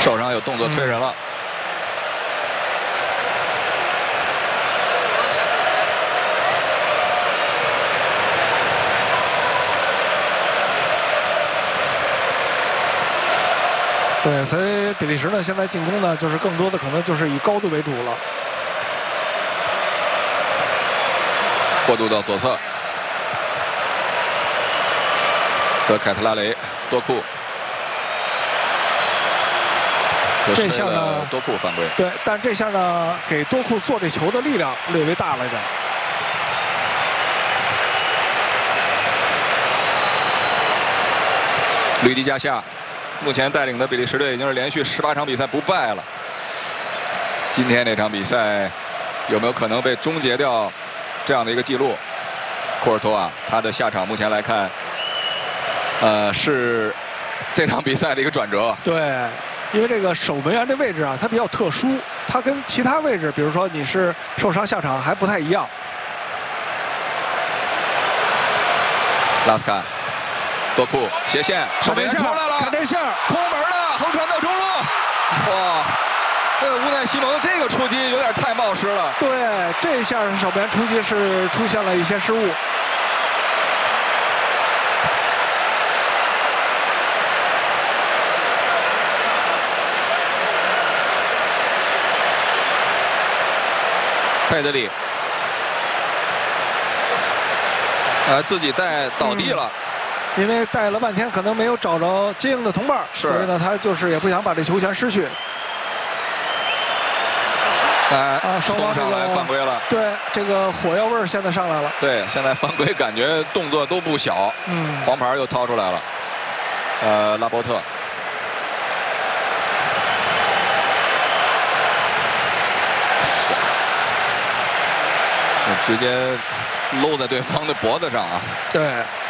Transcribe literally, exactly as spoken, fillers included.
手上有动作推人了。 对，所以比利时呢，现在进攻呢，就是更多的可能就是以高度为主了。 过渡到左侧，德凯特拉雷，多库。 这下呢， 多库犯规。 对，但这下呢，给多库做这球的力量略微大了点。 吕迪加夏。目前带领的比利时队已经是连续十八场比赛不败了。今天这场比赛有没有可能被终结掉这样的一个记录？库尔图瓦他的下场目前来看，呃，是这场比赛的一个转折。 对，因为这个守门员这位置啊，它比较特殊，它跟其他位置，比如说你是受伤下场还不太一样。 拉斯坎。多库斜线，守门员出来了， 看这下， 空门了，横传到中路，哇！这个乌奈西蒙这个出击有点太冒失了。 对，这下守门员出击是出现了一些失误。 佩德里，呃，自己带倒地了。嗯因为带了半天，可能没有找着接应的同伴，所以呢，他就是也不想把这球权失去。 哎，啊，双方上来犯规了。 对，这个火药味儿现在上来了。 对，现在犯规感觉动作都不小。 嗯， 黄牌又掏出来了。呃，拉波特。直接搂在对方的脖子上啊！ 对。